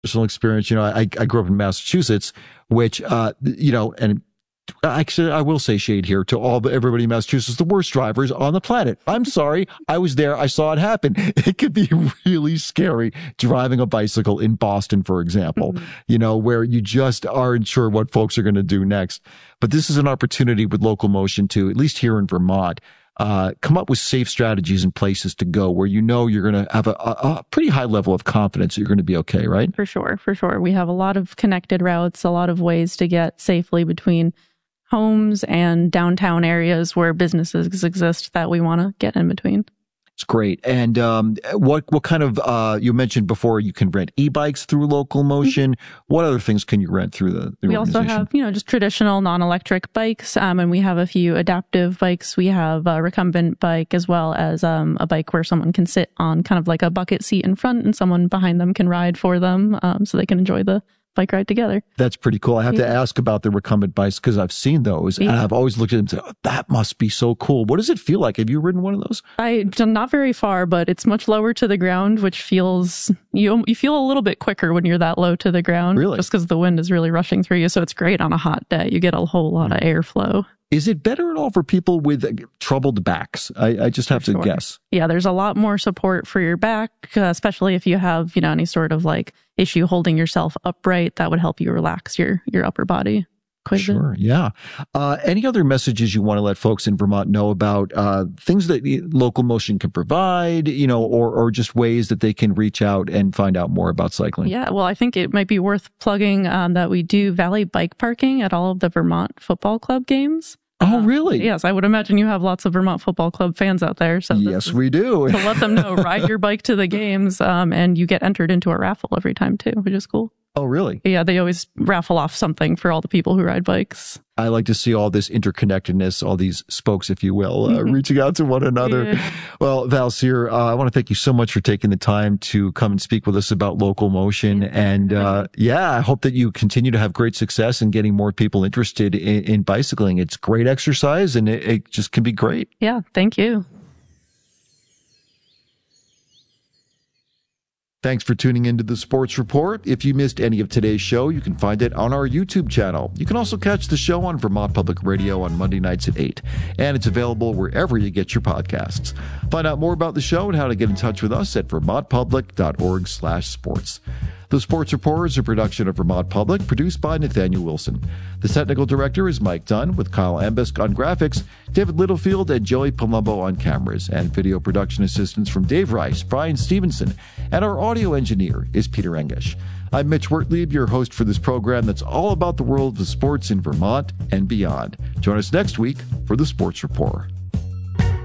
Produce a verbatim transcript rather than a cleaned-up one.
personal experience, you know, I, I grew up in Massachusetts, which, uh, you know, and actually, I will say shade here to all the, everybody in Massachusetts, the worst drivers on the planet. I'm sorry. I was there. I saw it happen. It could be really scary driving a bicycle in Boston, for example, mm-hmm. you know, where you just aren't sure what folks are going to do next. But this is an opportunity with Local Motion to, at least here in Vermont, uh, come up with safe strategies and places to go where you know you're going to have a, a, a pretty high level of confidence that you're going to be okay, right? For sure. For sure. We have a lot of connected routes, a lot of ways to get safely between homes and downtown areas where businesses exist that we want to get in between. It's great. And um, what what kind of, uh, you mentioned before, you can rent e-bikes through Local Motion. Mm-hmm. What other things can you rent through the, the We also have, you know, just traditional non-electric bikes, um, and we have a few adaptive bikes. We have a recumbent bike as well as um, a bike where someone can sit on kind of like a bucket seat in front and someone behind them can ride for them um, so they can enjoy the bike ride together. That's pretty cool. I have yeah. to ask about the recumbent bikes because I've seen those yeah. and I've always looked at them and said, oh, that must be so cool. What does it feel like? Have you ridden one of those? I not very far, but it's much lower to the ground, which feels, you you feel a little bit quicker when you're that low to the ground. Really? Just because the wind is really rushing through you. So it's great on a hot day. You get a whole lot of airflow. Is it better at all for people with troubled backs? I, I just have for to sure. guess. Yeah, there's a lot more support for your back, uh, especially if you have, you know, any sort of like issue holding yourself upright. That would help you relax your your upper body. Quite sure, yeah. Uh, any other messages you want to let folks in Vermont know about uh, things that Local Motion can provide, you know, or or just ways that they can reach out and find out more about cycling? Yeah, well, I think it might be worth plugging um, that we do valet bike parking at all of the Vermont Football Club games. Oh, really? Uh, yes, I would imagine you have lots of Vermont Football Club fans out there. So yes, we do. To let them know, ride your bike to the games, um, and you get entered into a raffle every time too, which is cool. Oh, really? Yeah, they always raffle off something for all the people who ride bikes. I like to see all this interconnectedness, all these spokes, if you will, uh, mm-hmm. reaching out to one another. Yeah. Well, Val Cyr, uh, I want to thank you so much for taking the time to come and speak with us about Local Motion. Yeah. And uh, yeah, I hope that you continue to have great success in getting more people interested in, in bicycling. It's great exercise and it, it just can be great. Yeah, thank you. Thanks for tuning into the Sports Report. If you missed any of today's show, you can find it on our YouTube channel. You can also catch the show on Vermont Public Radio on Monday nights at eight, and it's available wherever you get your podcasts. Find out more about the show and how to get in touch with us at vermontpublic.org slash sports. The Sports Report is a production of Vermont Public, produced by Nathaniel Wilson. The technical director is Mike Dunn, with Kyle Ambisk on graphics, David Littlefield and Joey Palumbo on cameras, and video production assistance from Dave Rice, Brian Stevenson, and our audio engineer is Peter Engish. I'm Mitch Wertlieb, your host for this program that's all about the world of sports in Vermont and beyond. Join us next week for the Sports Report.